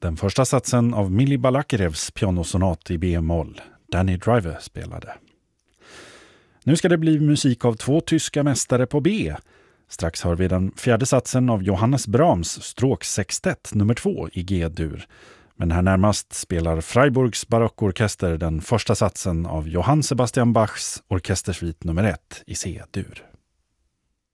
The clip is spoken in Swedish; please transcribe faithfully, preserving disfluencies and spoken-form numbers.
Den första satsen av Mili Balakirevs pianosonat i B-moll. Danny Driver spelade. Nu ska det bli musik av två tyska mästare på B. Strax hör vi den fjärde satsen av Johannes Brahms stråksextett nummer två i G-dur. Men här närmast spelar Freiburgs barockorkester den första satsen av Johann Sebastian Bachs orkestersvit nummer ett i C-dur.